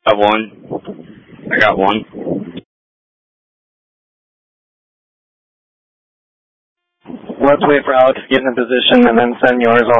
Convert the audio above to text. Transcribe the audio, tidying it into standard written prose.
Got one. I got one. Let's wait for Alex to get in position and then send yours